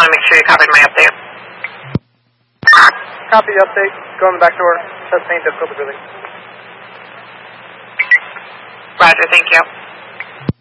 to make sure you copied my update. Copy the update. Going back door. Testing difficulty breathing. Roger, thank you.